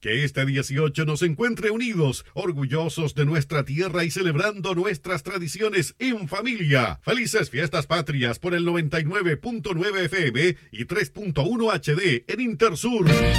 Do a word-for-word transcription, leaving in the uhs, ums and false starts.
Que este dieciocho nos encuentre unidos, orgullosos de nuestra tierra y celebrando nuestras tradiciones en familia. Felices fiestas patrias por el noventa y nueve punto nueve F M y tres punto uno H D en Intersur.